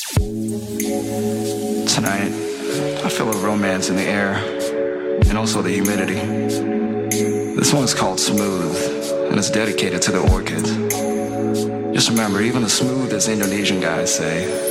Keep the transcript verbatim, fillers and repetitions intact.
Tonight, I feel a romance in the air, and also the humidity. This one's called Smooth, and it's dedicated to the orchids. Just remember, even the smoothest Indonesian guys say,